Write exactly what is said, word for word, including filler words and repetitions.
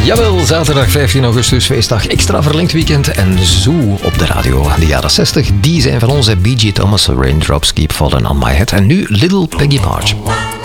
Jawel, zaterdag vijftien augustus, feestdag, extra verlengd weekend en Zoo op de radio. De jaren zestig, die zijn van ons, B G Thomas, Raindrops Keep Falling on My Head. En nu Little Peggy March.